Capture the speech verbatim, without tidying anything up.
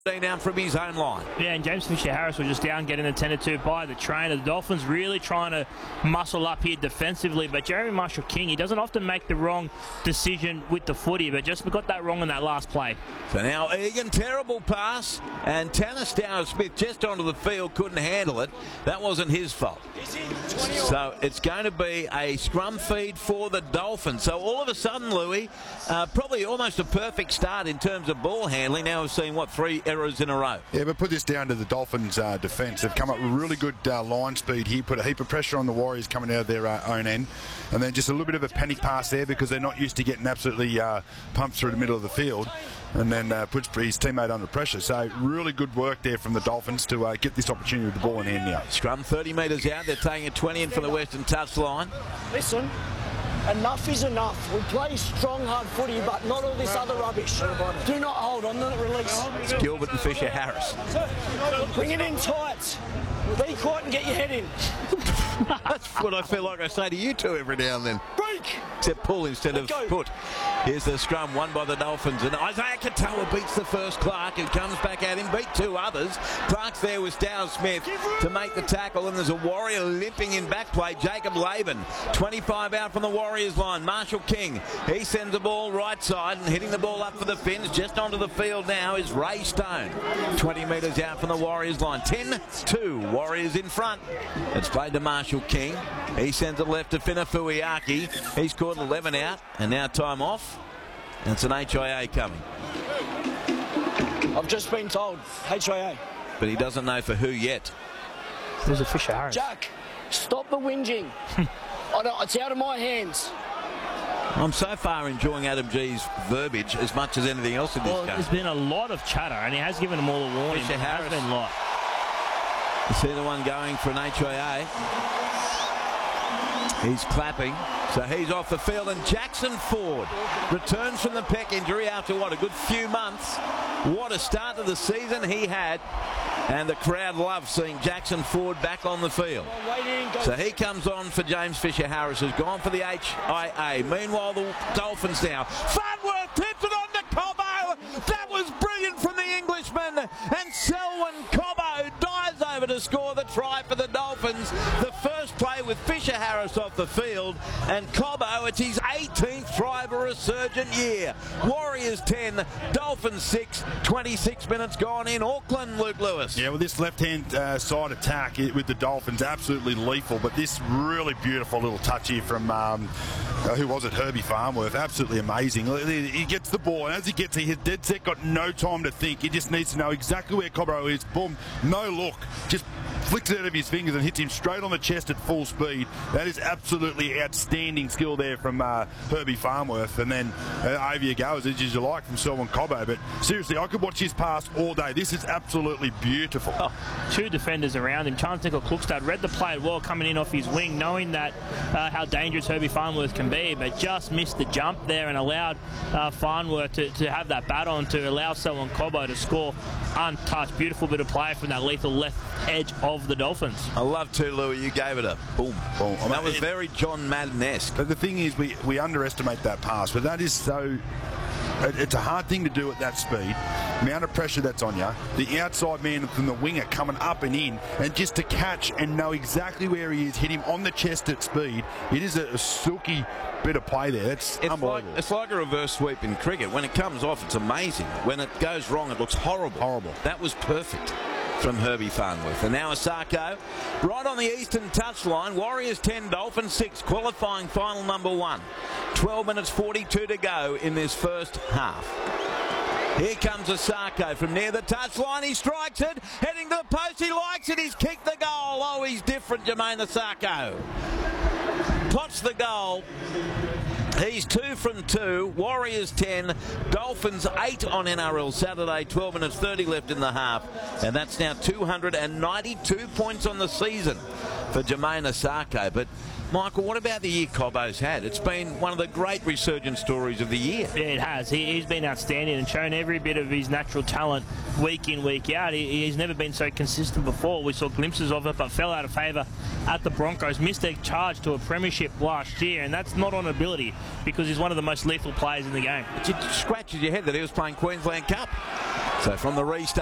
down from his own line. Yeah, and James Fisher-Harris was just down getting a ten to two by the trainer. The Dolphins really trying to muscle up here defensively, but Jeremy Marshall-King, he doesn't often make the wrong decision with the footy, but just got that wrong in that last play. So now Egan, terrible pass, and Tanner Stowers-Smith just onto the field, couldn't handle it. That wasn't his fault. So it's going to be a scrum feed for the Dolphins. So all of a sudden, Louis, uh, probably almost a perfect start in terms of ball handling. Now we've seen, what, three errors in a row. Yeah, but put this down to the Dolphins' uh, defence. They've come up with really good uh, line speed here, put a heap of pressure on the Warriors coming out of their uh, own end, and then just a little bit of a panic pass there because they're not used to getting absolutely uh, pumped through the middle of the field, and then uh, puts his teammate under pressure. So really good work there from the Dolphins to uh, get this opportunity with the ball in hand now. Scrum thirty metres out. They're taking a twenty in for the Western touchline. Listen, enough is enough. We play strong, hard footy, but not all this other rubbish. Do not hold on, then release. It's Gilbert and Fisher-Harris. Bring it in tight. Be quiet and get your head in. That's what I feel like I say to you two every now and then. Break! Except pull instead of put. Here's the scrum won by the Dolphins, and Isaiah Katoa beats the first Clark, who comes back at him, beat two others. Clark's there with Stowers-Smith to make the tackle, and there's a Warrior limping in back play, Jacob Laban. twenty-five out from the Warriors line. Marshall King, he sends the ball right side, and hitting the ball up for the Finns just onto the field now is Ray Stone. twenty metres out from the Warriors line. ten two, Warriors in front. It's played to Marshall King. He sends it left to Finafuiaki. He's caught eleven out, and now time off. And it's an H I A coming. I've just been told, H I A. But he doesn't know for who yet. There's a Fisher-Harris. Jack, stop the whinging. I don't, it's out of my hands. I'm so far enjoying Adam G's verbiage as much as anything else in this well, game. There's been a lot of chatter, and he has given them all a warning. Fisher-Harris. There's been a lot. You see the one going for an H I A. He's clapping. So he's off the field, and Jackson Ford returns from the pec injury after, what, a good few months. What a start to the season he had, and the crowd loves seeing Jackson Ford back on the field. So he comes on for James Fisher-Harris, who's gone for the H I A. Meanwhile, the Dolphins now. Farnworth tips it on to Cobbo. That was brilliant from the Englishman, and Selwyn Cobbo dives over to score the try for the Dolphins. The first play with Fisher-Harris off the field, and Cobbo, it's his eighteenth try of a resurgent year. Warriors ten, Dolphins six, twenty-six minutes gone in Auckland, Luke Lewis. Yeah, well, this left-hand uh, side attack with the Dolphins, absolutely lethal, but this really beautiful little touch here from, um, uh, who was it, Herbie Farnworth, absolutely amazing. He gets the ball, and as he gets it, he's dead set, got no time to think. He just needs to know exactly where Cobbo is. Boom, no look, just flicks it out of his fingers and hits him straight on the chest at full speed. That is absolutely outstanding skill there from uh, Herbie Farnworth. And then uh, over you go, as easy as you like, from Selwyn Cobbo. But seriously, I could watch his pass all day. This is absolutely beautiful. Oh, two defenders around him. Chance Nickel-Klukstad read the play well coming in off his wing, knowing that uh, how dangerous Herbie Farnworth can be, but just missed the jump there and allowed uh, Farnworth to, to have that bat on to allow Selwyn Cobbo to score untouched. Beautiful bit of play from that lethal left edge of the Dolphins. I love too, Louis. You gave it a boom. boom. I mean, that was it, very John Madden-esque. But the thing is, we, we underestimate that pass, but that is so... It's a hard thing to do at that speed. The amount of pressure that's on you. The outside man from the winger coming up and in, and just to catch and know exactly where he is, hit him on the chest at speed. It is a, a silky bit of play there. It's, it's unbelievable. Like, it's like a reverse sweep in cricket. When it comes off, it's amazing. When it goes wrong, it looks horrible. Horrible. That was perfect from Herbie Farnworth. And now Asako right on the eastern touchline. Warriors ten, Dolphins six, qualifying final number one. twelve minutes forty-two to go in this first half. Here comes Asako from near the touchline. He strikes it, heading to the post. He likes it. He's kicked the goal. Oh, he's different, Jermaine Asako. Pots the goal. He's two from two. Warriors ten, Dolphins eight on N R L Saturday. twelve minutes thirty left in the half, and that's now two hundred ninety-two points on the season for Jermaine Asako. But Michael, what about the year Cobbo's had? It's been one of the great resurgence stories of the year. Yeah, it has. He, he's been outstanding and shown every bit of his natural talent week in, week out. He, he's never been so consistent before. We saw glimpses of it, but fell out of favour at the Broncos. Missed a charge to a premiership last year, and that's not on ability because he's one of the most lethal players in the game. It scratches your head that he was playing Queensland Cup. So from the restart.